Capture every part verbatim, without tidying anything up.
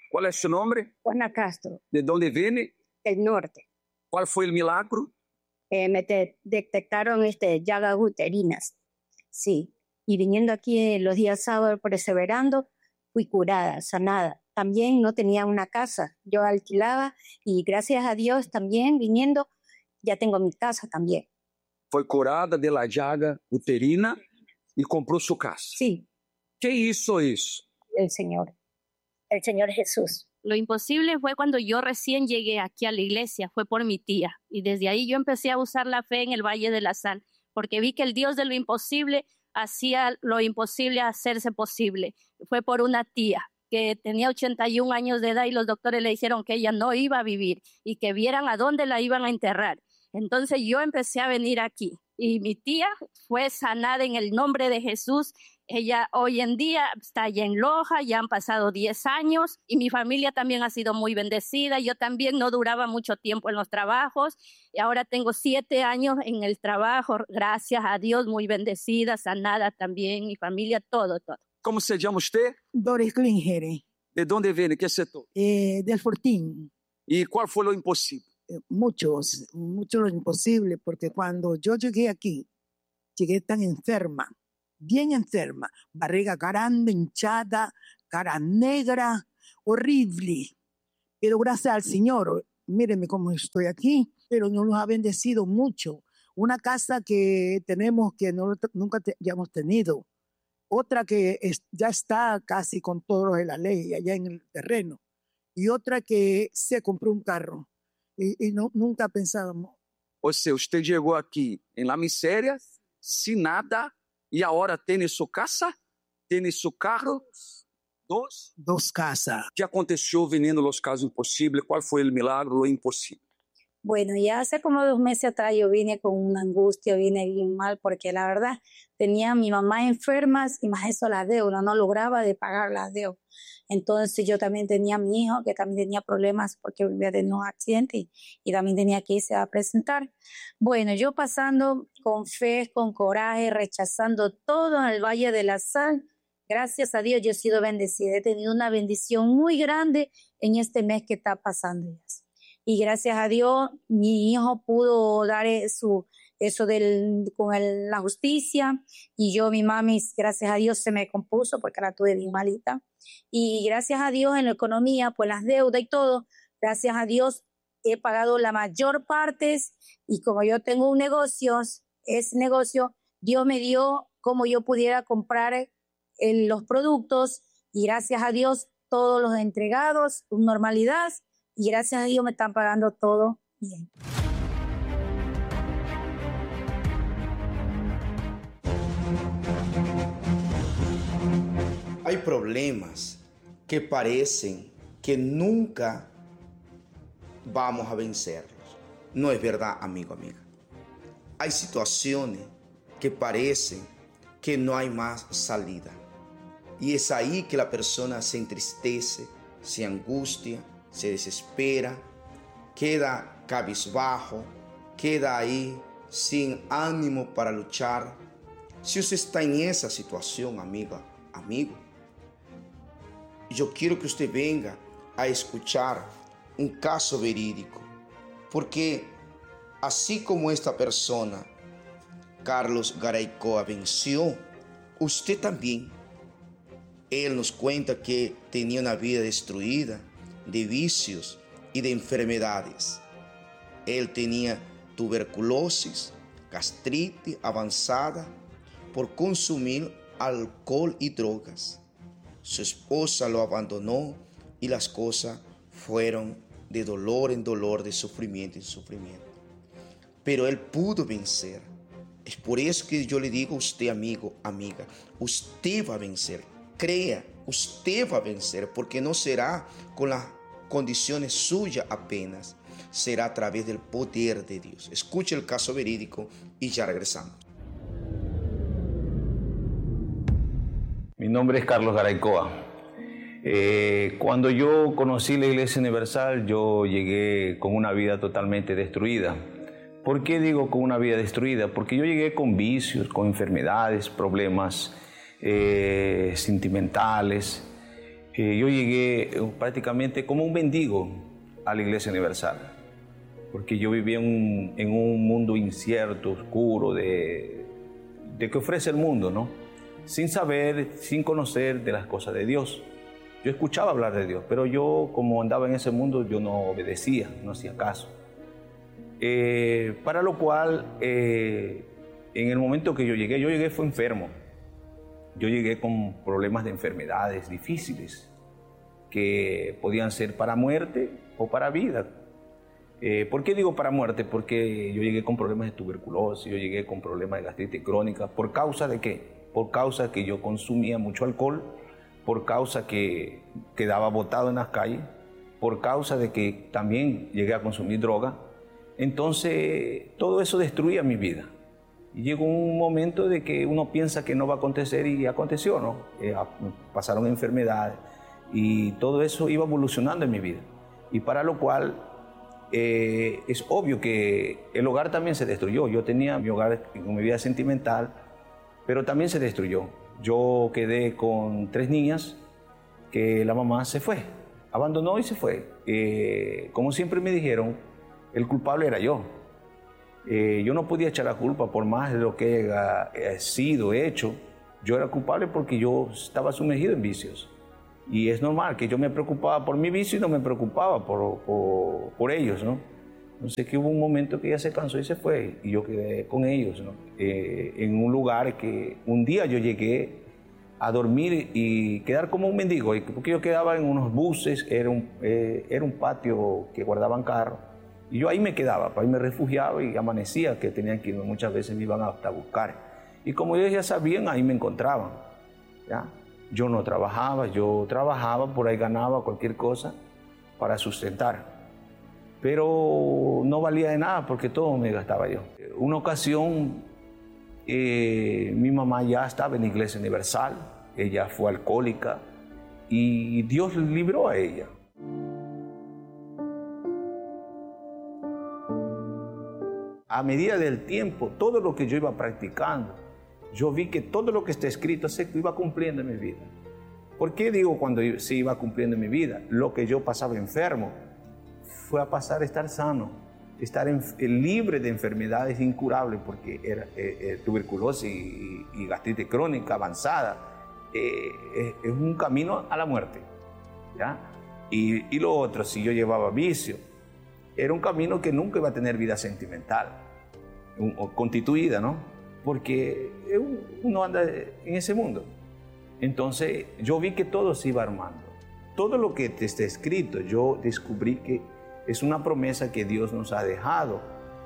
¿Cuál es su nombre? Juana Castro. ¿De dónde viene? Del norte. ¿Cuál fue el milagro? Eh, me te, detectaron este, llagas uterinas. Sí. Y viniendo aquí eh, los días sábados perseverando, fui curada, sanada. También no tenía una casa. Yo alquilaba y gracias a Dios también viniendo ya tengo mi casa también. Fue curada de la llaga uterina y compró su casa. Sí. ¿Qué hizo eso? El Señor. El Señor Jesús. Lo imposible fue cuando yo recién llegué aquí a la iglesia, fue por mi tía. Y desde ahí yo empecé a usar la fe en el Valle de la Sal, porque vi que el Dios de lo imposible hacía lo imposible hacerse posible. Fue por una tía que tenía ochenta y un años de edad y los doctores le dijeron que ella no iba a vivir y que vieran a dónde la iban a enterrar. Entonces yo empecé a venir aquí y mi tía fue sanada en el nombre de Jesús. Ella hoy en día está allá en Loja, ya han pasado diez años y mi familia también ha sido muy bendecida. Yo también no duraba mucho tiempo en los trabajos y ahora tengo siete años en el trabajo, gracias a Dios, muy bendecida, sanada también, mi familia, todo, todo. ¿Cómo se llama usted? Doris Klingere. ¿De dónde viene? ¿Qué sector? Eh, del Fortín. ¿Y cuál fue lo imposible? Eh, muchos, mucho lo imposible, porque cuando yo llegué aquí, llegué tan enferma, bien enferma, barriga grande, hinchada, cara negra, horrible. Pero gracias al Señor, mírenme cómo estoy aquí, pero nos ha bendecido mucho. Una casa que tenemos que no, nunca te, hayamos tenido. Otra que es, ya está casi con todo de la ley allá en el terreno. Y otra que se compró un carro. Y, y no, nunca pensábamos. O sea, usted llegó aquí en la miseria, sin nada, y ahora tiene su casa, tiene su carro, dos. Dos casas. ¿Qué aconteció viniendo los casos imposibles? ¿Cuál fue el milagro, lo imposible? Bueno, ya hace como dos meses atrás yo vine con una angustia, vine bien mal, porque la verdad tenía a mi mamá enfermas y más eso las deudas, no lograba de pagar las deudas. Entonces yo también tenía a mi hijo que también tenía problemas porque había tenido un accidente y, y también tenía que irse a presentar. Bueno, yo pasando con fe, con coraje, rechazando todo en el Valle de la Sal, gracias a Dios yo he sido bendecida, he tenido una bendición muy grande en este mes que está pasando ya. Y gracias a Dios, mi hijo pudo dar eso, eso del, con el, la justicia. Y yo, mi mami, gracias a Dios, se me compuso porque la tuve bien malita. Y gracias a Dios, en la economía, pues las deudas y todo, gracias a Dios, he pagado la mayor parte. Y como yo tengo un negocio, ese negocio, Dios me dio como yo pudiera comprar el, los productos. Y gracias a Dios, todos los entregados, con normalidad. Y gracias a Dios me están pagando todo bien. Hay problemas que parecen que nunca vamos a vencerlos. No es verdad, amigo, amiga. Hay situaciones que parecen que no hay más salida. Y es ahí que la persona se entristece, se angustia, se desespera, queda cabizbajo, queda ahí sin ánimo para luchar. Si usted está en esa situación, amiga, amigo, yo quiero que usted venga a escuchar un caso verídico, porque así como esta persona, Carlos Garaycoa, venció, usted también. Él nos cuenta que tenía una vida destruida, de vicios y de enfermedades. Él tenía tuberculosis, gastritis avanzada por consumir alcohol y drogas. Su esposa lo abandonó y las cosas fueron de dolor en dolor, de sufrimiento en sufrimiento. Pero él pudo vencer. Es por eso que yo le digo a usted, amigo, amiga, usted va a vencer. Crea, usted va a vencer, porque no será con las condiciones suyas apenas, será a través del poder de Dios. Escuche el caso verídico y ya regresamos. Mi nombre es Carlos Garaycoa. Eh, cuando yo conocí la Iglesia Universal, yo llegué con una vida totalmente destruida. ¿Por qué digo con una vida destruida? Porque yo llegué con vicios, con enfermedades, problemas eh, sentimentales. Eh, yo llegué prácticamente como un mendigo a la Iglesia Universal, porque yo vivía en un, en un mundo incierto, oscuro, de, de que ofrece el mundo, ¿no? Sin saber, sin conocer de las cosas de Dios. Yo escuchaba hablar de Dios, pero yo, como andaba en ese mundo, yo no obedecía, no hacía caso. Eh, para lo cual, eh, en el momento que yo llegué, yo llegué fue enfermo. Yo llegué con problemas de enfermedades difíciles que podían ser para muerte o para vida. Eh, ¿Por qué digo para muerte? Porque yo llegué con problemas de tuberculosis, yo llegué con problemas de gastritis crónica. ¿Por causa de qué? Por causa que yo consumía mucho alcohol, por causa que quedaba botado en las calles, por causa de que también llegué a consumir droga. Entonces, todo eso destruía mi vida. Y llegó un momento de que uno piensa que no va a acontecer y aconteció, ¿no? Eh, pasaron enfermedades y todo eso iba evolucionando en mi vida. Y para lo cual eh, es obvio que el hogar también se destruyó. Yo tenía mi hogar con mi vida sentimental, pero también se destruyó. Yo quedé con tres niñas que la mamá se fue, abandonó y se fue. Eh, como siempre me dijeron, el culpable era yo. Eh, yo no podía echar la culpa por más de lo que haya sido hecho. Yo era culpable porque yo estaba sumergido en vicios. Y es normal que yo me preocupaba por mi vicio y no me preocupaba por, por, por ellos, ¿no? Entonces que hubo un momento que ella se cansó y se fue. Y yo quedé con ellos, ¿no? Eh, en un lugar que un día yo llegué a dormir y quedar como un mendigo. Porque yo quedaba en unos buses, era un, eh, era un patio que guardaban carros. Y yo ahí me quedaba, ahí me refugiaba y amanecía, que tenían que irme, muchas veces me iban hasta a buscar. Y como ellos ya sabían, ahí me encontraban, ¿ya? Yo no trabajaba, yo trabajaba, por ahí ganaba cualquier cosa para sustentar. Pero no valía de nada porque todo me gastaba yo. Una ocasión, eh, mi mamá ya estaba en la Iglesia Universal, ella fue alcohólica y Dios libró a ella. A medida del tiempo, todo lo que yo iba practicando, yo vi que todo lo que está escrito se iba cumpliendo en mi vida. ¿Por qué digo cuando se iba cumpliendo en mi vida? Lo que yo pasaba enfermo fue a pasar a estar sano, estar en, libre de enfermedades incurables, porque era eh, eh, tuberculosis y, y gastritis crónica avanzada. Eh, eh, es un camino a la muerte, ¿ya? Y, y lo otro, si yo llevaba vicio, era un camino que nunca iba a tener vida sentimental un, o constituida, ¿no? Porque uno anda en ese mundo. Entonces yo vi que todo se iba armando. Todo lo que está escrito, yo descubrí que es una promesa que Dios nos ha dejado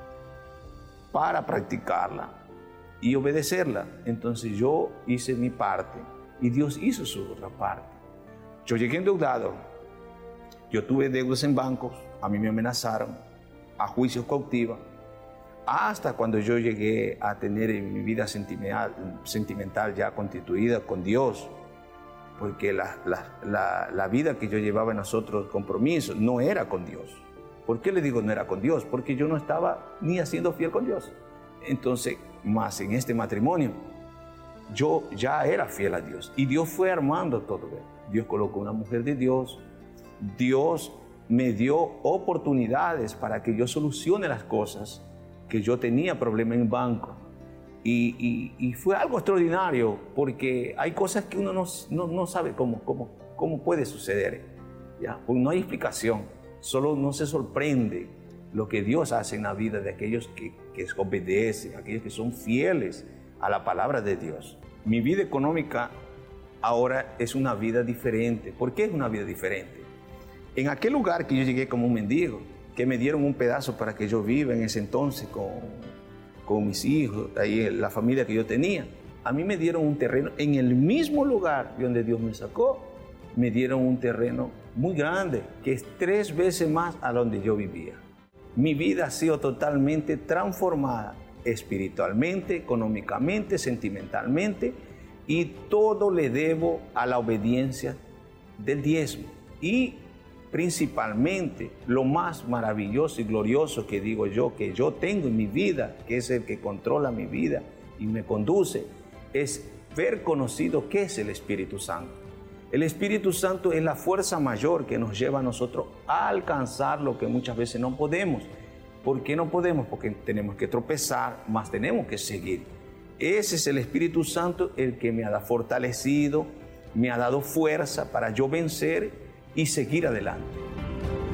para practicarla y obedecerla. Entonces yo hice mi parte y Dios hizo su otra parte. Yo llegué endeudado, yo tuve deudas en bancos, a mí me amenazaron, a juicios cautivos, hasta cuando yo llegué a tener mi vida sentimental, sentimental ya constituida con Dios, porque la, la, la, la vida que yo llevaba en nosotros, compromiso, no era con Dios. ¿Por qué le digo no era con Dios? Porque yo no estaba ni haciendo fiel con Dios. Entonces, más en este matrimonio, yo ya era fiel a Dios y Dios fue armando todo. Dios colocó una mujer de Dios, Dios me dio oportunidades para que yo solucione las cosas, que yo tenía problemas en banco. Y, y, y fue algo extraordinario, porque hay cosas que uno no, no, no sabe cómo, cómo, cómo puede suceder, ¿ya? Porque no hay explicación, solo no se sorprende lo que Dios hace en la vida de aquellos que, que obedecen, aquellos que son fieles a la palabra de Dios. Mi vida económica ahora es una vida diferente. ¿Por qué es una vida diferente? En aquel lugar que yo llegué como un mendigo, que me dieron un pedazo para que yo viva en ese entonces con, con mis hijos, ahí la familia que yo tenía, a mí me dieron un terreno en el mismo lugar de donde Dios me sacó, me dieron un terreno muy grande, que es tres veces más a donde yo vivía. Mi vida ha sido totalmente transformada, espiritualmente, económicamente, sentimentalmente, y todo le debo a la obediencia del diezmo. Y principalmente, lo más maravilloso y glorioso que digo yo, que yo tengo en mi vida, que es el que controla mi vida y me conduce, es ver conocido qué es el Espíritu Santo. El Espíritu Santo es la fuerza mayor que nos lleva a nosotros a alcanzar lo que muchas veces no podemos. ¿Por qué no podemos? Porque tenemos que tropezar, más tenemos que seguir. Ese es el Espíritu Santo el que me ha fortalecido, me ha dado fuerza para yo vencer y seguir adelante.